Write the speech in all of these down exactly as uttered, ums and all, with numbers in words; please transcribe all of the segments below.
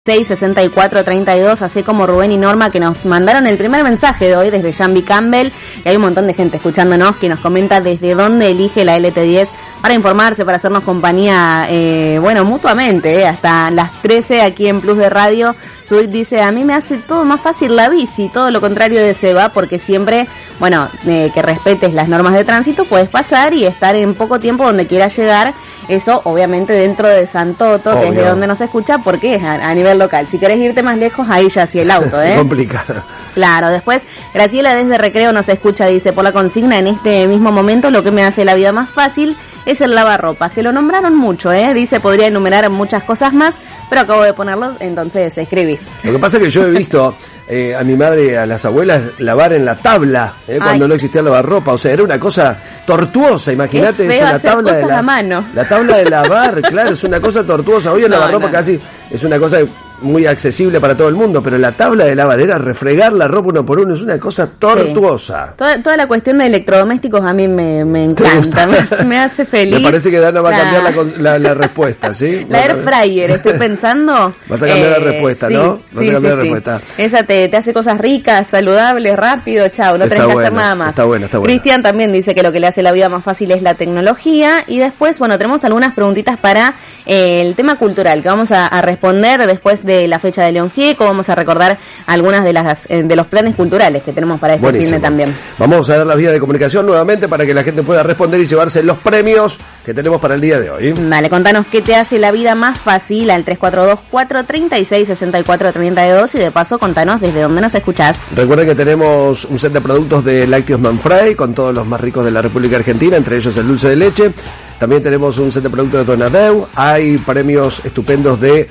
seis sesenta y cuatro treinta y dos, así como Rubén y Norma, que nos mandaron el primer mensaje de hoy desde Jambi Campbell, y hay un montón de gente escuchándonos que nos comenta desde dónde elige la L T diez para informarse, para hacernos compañía, eh, bueno, mutuamente, eh, hasta las trece aquí en Plus de Radio. Judith dice, a mí me hace todo más fácil la bici, todo lo contrario de Seba, porque siempre, bueno, eh, que respetes las normas de tránsito, puedes pasar y estar en poco tiempo donde quieras llegar, eso obviamente dentro de Santoto, que es de donde nos escucha, porque es a, a nivel local. Si querés irte más lejos, ahí ya sí el auto, ¿eh? Se complica. Claro, después Graciela desde Recreo nos escucha, dice, por la consigna, en este mismo momento lo que me hace la vida más fácil es el lavarropas, que lo nombraron mucho, ¿eh? Dice, podría enumerar muchas cosas más, pero acabo de ponerlos, entonces escribí. Lo que pasa es que yo he visto eh, a mi madre y a las abuelas lavar en la tabla, eh, cuando no existía lavarropa, o sea, era una cosa tortuosa, imagínate, es una tabla de la, a mano. La tabla de lavar, claro, es una cosa tortuosa. Hoy el no, lavarropa no. casi es una cosa muy accesible para todo el mundo, pero la tabla de lavar era refregar la ropa uno por uno, es una cosa tortuosa. Sí. Toda, toda la cuestión de electrodomésticos a mí me, me encanta, me, me hace feliz. Me parece que Dana va a cambiar la, la, la respuesta, ¿sí? La air fryer, estoy pensando. Vas a cambiar eh, la respuesta, sí, ¿no? Vas sí, a cambiar sí, la sí. respuesta. Esa te, te hace cosas ricas, saludables, rápido, chao, no está tenés que bueno, hacer nada más. Está bueno, está bueno. Cristian también dice que lo que le hace la vida más fácil es la tecnología. Y después, bueno, tenemos algunas preguntitas para eh, el tema cultural que vamos a, a responder después de la fecha de León Gieco. Vamos a recordar algunas de las eh, de los planes culturales que tenemos para este Buenísimo. fin de también. Vamos a dar las vías de comunicación nuevamente para que la gente pueda responder y llevarse los premios que tenemos para el día de hoy. Dale, contanos qué te hace la vida más fácil al tres cuatro dos, cuatro tres seis, seis cuatro tres dos y de paso contanos desde dónde nos escuchás. Recuerden que tenemos un set de productos de Lácteos Manfrey con todos los más ricos de la República Argentina, entre ellos el dulce de leche. También tenemos un set de productos de Donadeu. Hay premios estupendos de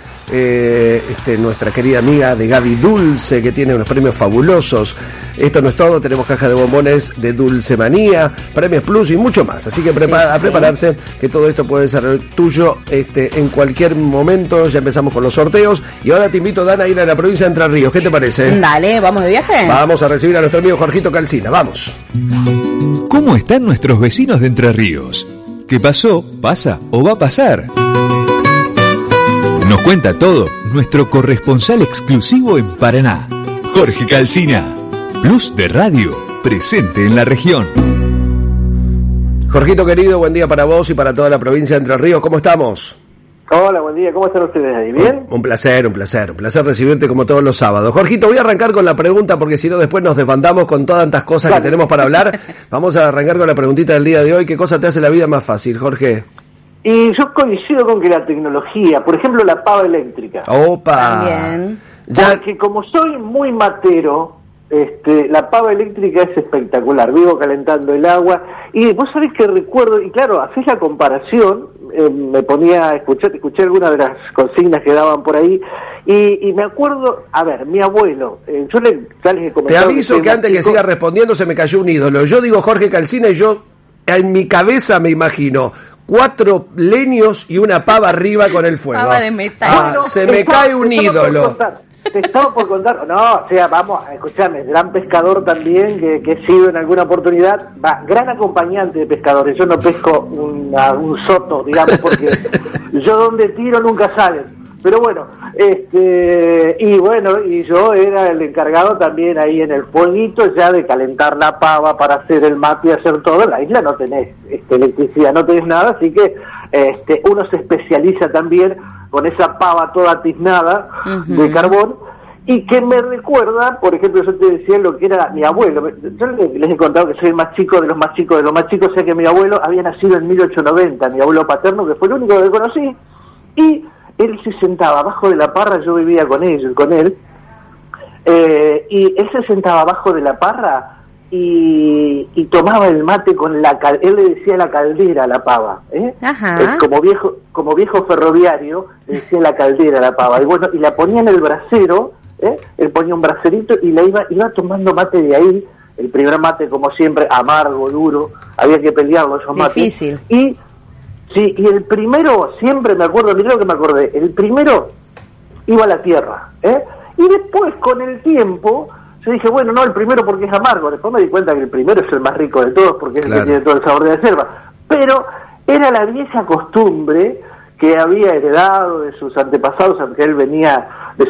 eh, este, nuestra querida amiga de Gaby Dulce, que tiene unos premios fabulosos. Esto no es todo, tenemos caja de bombones de Dulce Manía, premios Plus y mucho más. Así que prepara, sí, sí. a prepararse, que todo esto puede ser tuyo este, en cualquier momento. Ya empezamos con los sorteos. Y ahora te invito, Dana, a ir a la provincia de Entre Ríos. ¿Qué te parece? Dale, ¿vamos de viaje? Vamos a recibir a nuestro amigo Jorgito Calcina. Vamos. ¿Cómo están nuestros vecinos de Entre Ríos? ¿Qué pasó, pasa o va a pasar? Nos cuenta todo nuestro corresponsal exclusivo en Paraná, Jorge Calcina, Plus de Radio, presente en la región. Jorgito querido, buen día para vos y para toda la provincia de Entre Ríos. ¿Cómo estamos? Hola, buen día. ¿Cómo están ustedes ahí? ¿Bien? Un, un placer, un placer. Un placer recibirte como todos los sábados. Jorgito, voy a arrancar con la pregunta porque si no después nos desbandamos con todas tantas cosas vale. que tenemos para hablar. Vamos a arrancar con la preguntita del día de hoy. ¿Qué cosa te hace la vida más fácil, Jorge? Y yo coincido con que la tecnología, por ejemplo, la pava eléctrica. ¡Opa! También. Ya que como soy muy matero, este, la pava eléctrica es espectacular. Vivo calentando el agua. Y vos sabés que recuerdo, y claro, hacés la comparación. Eh, me ponía a escuchar, escuché algunas de las consignas que daban por ahí y, y me acuerdo, a ver, mi abuelo, eh, yo le, ya les he comentado. Te aviso que, que antes chico, que siga respondiendo se me cayó un ídolo. Yo digo Jorge Calcina y yo en mi cabeza me imagino cuatro leños y una pava arriba con el fuego. Pava de metal. Ah, bueno, se me está, cae un ídolo. Te estaba por contar, no, o sea, vamos, escuchame, gran pescador también, que, que he sido en alguna oportunidad, va, gran acompañante de pescadores, yo no pesco una, un soto, digamos, porque yo donde tiro nunca salen, pero bueno, este, y bueno, y yo era el encargado también ahí en el fueguito ya de calentar la pava para hacer el mate y hacer todo. En la isla no tenés este, electricidad, no tenés nada, así que este, uno se especializa también con esa pava toda tiznada uh-huh. de carbón, y que me recuerda, por ejemplo, yo te decía lo que era mi abuelo. Yo les he contado que soy el más chico de los más chicos de los más chicos, o sea que mi abuelo había nacido en mil ochocientos noventa, mi abuelo paterno, que fue el único que conocí, y él se sentaba abajo de la parra, yo vivía con él, con él eh, y él se sentaba abajo de la parra y, y tomaba el mate con la cal, él le decía la caldera a la pava, ¿eh? Ajá. Eh, como viejo como viejo ferroviario le decía la caldera a la pava, y bueno, y la ponía en el brasero, ¿eh? Él ponía un braserito y la iba iba tomando mate de ahí, el primer mate como siempre amargo, duro, había que pelearlo esos mates. Difícil. Y sí, y el primero, siempre me acuerdo, mirá lo que me acordé, el primero iba a la tierra, ¿eh? Y después con el tiempo yo dije, bueno, no, el primero porque es amargo. Después me di cuenta que el primero es el más rico de todos porque es claro. el que tiene todo el sabor de la selva. Pero era la vieja costumbre que había heredado de sus antepasados, aunque él venía